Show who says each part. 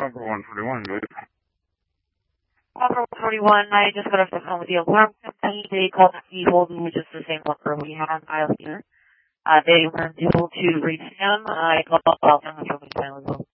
Speaker 1: Number 141, good.
Speaker 2: Number 41, I just got off the phone with the alarm company. They called the Holden, which is the same number we have on file here. They weren't able to reach him. I called them a few minutes ago.